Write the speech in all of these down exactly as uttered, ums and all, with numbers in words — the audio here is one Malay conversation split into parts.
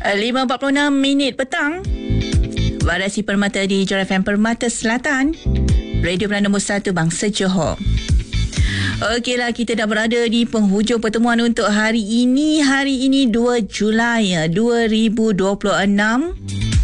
lima empat puluh enam minit petang. Variasi Permata di Johor F M Permata Selatan, Radio Perdana nombor satu Bangsa Johor. Okeylah, kita dah berada di penghujung pertemuan untuk hari ini. Hari ini dua Julai dua ribu dua puluh enam,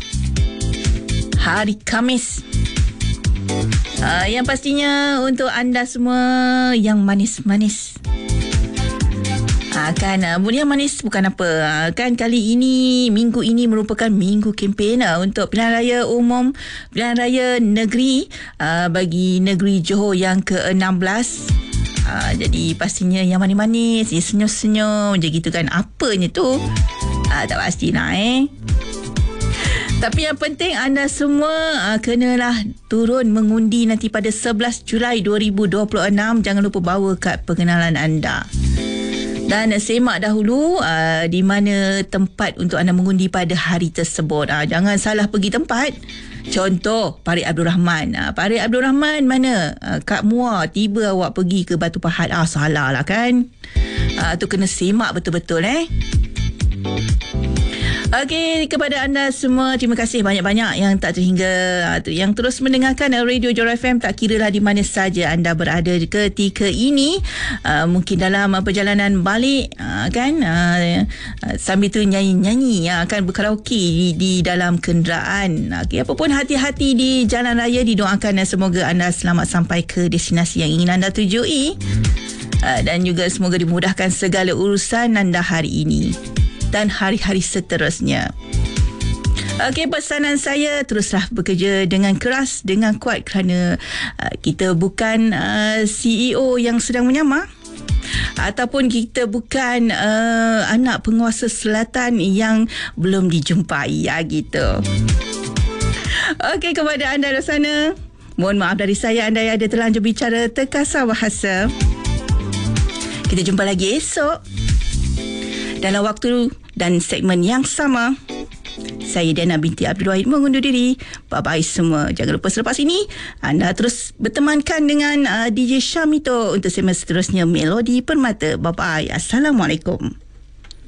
hari Khamis. Uh, yang pastinya untuk anda semua yang manis-manis, Ha, kan Bunia manis bukan apa, ha, kan kali ini, minggu ini merupakan minggu kempen ha, untuk pilihan raya umum, pilihan raya negeri ha, bagi negeri Johor yang ke enam belas. ha, Jadi pastinya yang manis-manis, ya, senyum-senyum je gitu kan. Apanya tu ha, tak pasti nak eh Tapi yang penting anda semua uh, kenalah turun mengundi nanti pada sebelas Julai dua ribu dua puluh enam. Jangan lupa bawa kad pengenalan anda. Dan semak dahulu uh, di mana tempat untuk anda mengundi pada hari tersebut. Uh, jangan salah pergi tempat. Contoh, Parit Abdul Rahman. Uh, Parit Abdul Rahman mana? Uh, Kak Muar, tiba awak pergi ke Batu Pahat. Ah, salah lah kan? Uh, tu kena semak betul-betul eh. Okey, kepada anda semua, terima kasih banyak-banyak yang tak terhingga, yang terus mendengarkan Radio Johor F M, tak kiralah di mana saja anda berada ketika ini. Uh, mungkin dalam uh, perjalanan balik, uh, kan, uh, uh, sambil tu nyanyi-nyanyi, uh, kan, berkaraoke di, di dalam kenderaan. Okey, apapun, hati-hati di jalan raya. Didoakan dan semoga anda selamat sampai ke destinasi yang ingin anda tujui. Uh, dan juga semoga dimudahkan segala urusan anda hari ini dan hari-hari seterusnya. Okey, pesanan saya, teruslah bekerja dengan keras, dengan kuat, kerana uh, kita bukan uh, C E O yang sedang menyamar, ataupun kita bukan uh, anak penguasa selatan yang belum dijumpai, ya gitu. Okey, kepada anda di sana, mohon maaf dari saya anda yang ada terlanjur bicara terkasar bahasa. Kita jumpa lagi esok dalam waktu dan segmen yang sama. Saya Diana binti Abdul Wahid mengundur diri. Bye-bye semua. Jangan lupa selepas ini anda terus bertemankan dengan uh, D J Syamito untuk segmen seterusnya Melodi Permata. Bye-bye. Assalamualaikum.